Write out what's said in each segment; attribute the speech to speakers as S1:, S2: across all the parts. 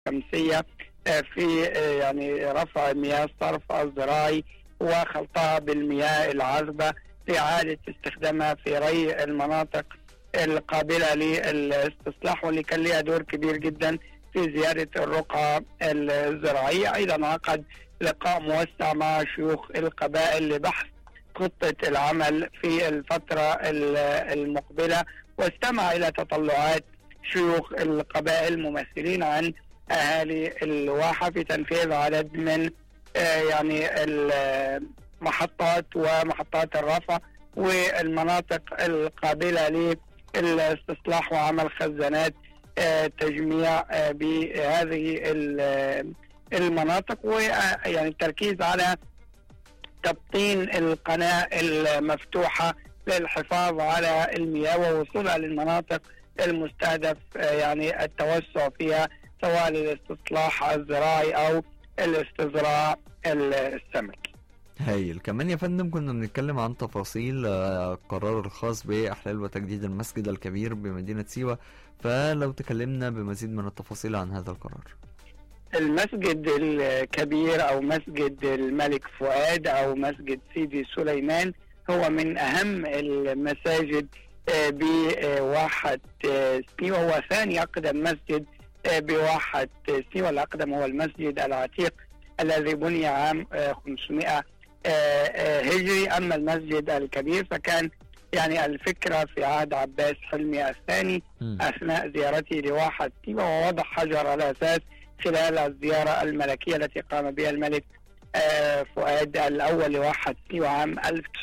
S1: الشمسية في يعني رفع مياه الصرف الزراعي وخلطها بالمياه العذبة لإعادة استخدامها في ري المناطق القابلة للاستصلاح، واللي كان لها دور كبير جدا في زيادة الرقعة الزراعية. أيضا عقد لقاء موسع مع شيوخ القبائل لبحث خطة العمل في الفترة المقبلة، واستمع إلى تطلعات شيوخ القبائل ممثلين عن أهالي الواحة في تنفيذ عدد من يعني المحطات ومحطات الرفع والمناطق القابلة للاستصلاح وعمل خزانات تجميع بهذه المناطق، ويعني التركيز على تبطين القناة المفتوحة للحفاظ على المياه ووصولها للمناطق المستهدف يعني التوسع فيها، سواء للاستصلاح الزراعي أو الاستزراع السمكي.
S2: هايل. كمان يا فندم كنا بنتكلم عن تفاصيل القرار الخاص بإحلال وتجديد المسجد الكبير بمدينة سيوة، فلو تكلمنا بمزيد من التفاصيل عن هذا القرار.
S1: المسجد الكبير أو مسجد الملك فؤاد أو مسجد سيدي سليمان هو من أهم المساجد بواحة سيوة، هو ثاني أقدم مسجد بواحة سيوة. الأقدم هو المسجد العتيق الذي بني عام 500 هجري. أما المسجد الكبير فكان يعني الفكرة في عهد عباس حلمي الثاني أثناء زيارته لواحة سيوة، ووضع حجر الأساس خلال الزيارة الملكية التي قام بها الملك فؤاد الأول لواحة سيوة عام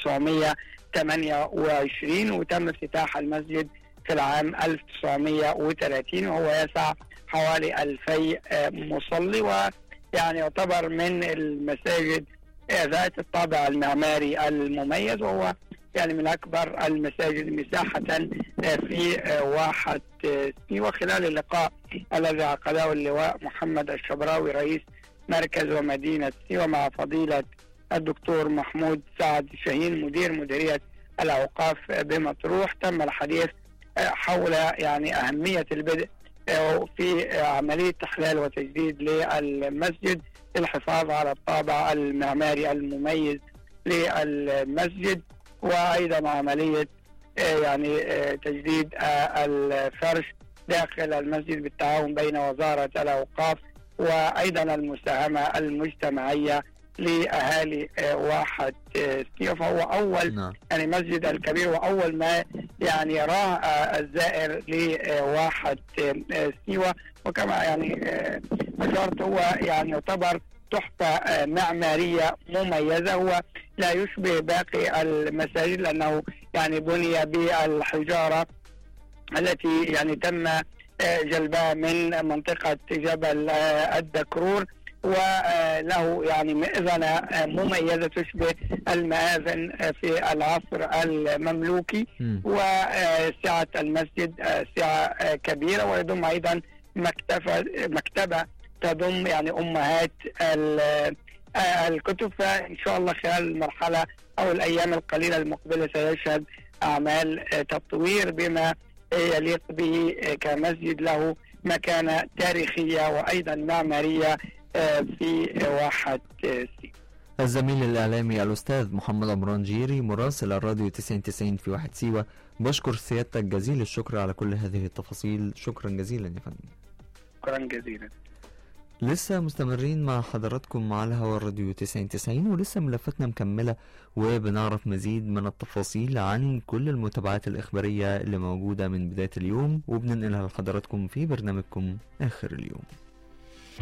S1: 1928، وتم افتتاح المسجد في العام 1930، وهو يسع حوالي 2000 مصلي، ويعني يعتبر من المساجد ذات الطابع المعماري المميز، وهو يعني من أكبر المساجد مساحة في واحة سيوة. خلال اللقاء الذي عقده اللواء محمد الشبراوي رئيس مركز ومدينة سيوة مع فضيلة الدكتور محمود سعد شاهين مديرية الأوقاف بمطروح، تم الحديث حول يعني أهمية البدء في عملية إحلال وتجديد للمسجد للحفاظ على الطابع المعماري المميز للمسجد، وأيضا عملية يعني تجديد الفرش داخل المسجد بالتعاون بين وزارة الأوقاف وأيضا المساهمة المجتمعية لأهالي واحة سيوة. فهو أول يعني مسجد الكبير وأول ما يعني يراه الزائر لواحة سيوة، وكما يعني أشرت هو يعني يعتبر تحفة معمارية مميزة، هو لا يشبه باقي المساجد لأنه يعني بني بالحجارة التي يعني تم جلبها من منطقة جبل الدكرور، وله يعني مئذنة مميزة تشبه المآذن في العصر المملوكي، وسعة المسجد سعة كبيرة، ويضم أيضا مكتبة تضم يعني أمهات الكتب. فإن شاء الله خلال المرحلة أو الأيام القليلة المقبلة سيشهد أعمال تطوير بما يليق به كمسجد له مكانة تاريخية وأيضا معمارية في واحة سيوة.
S2: الزميل الإعلامي الأستاذ محمد عمران جيري مراسل الراديو 90 في واحة سيوة، بشكر سيادتك جزيل الشكر على كل هذه التفاصيل. شكرا جزيلا يا فندم.
S1: شكرا جزيلا.
S2: لسه مستمرين مع حضراتكم على هوا الراديو 90 ولسه ملفتنا مكملة، وبنعرف مزيد من التفاصيل عن كل المتابعات الإخبارية اللي موجودة من بداية اليوم، وبننقلها لحضراتكم في برنامجكم آخر اليوم.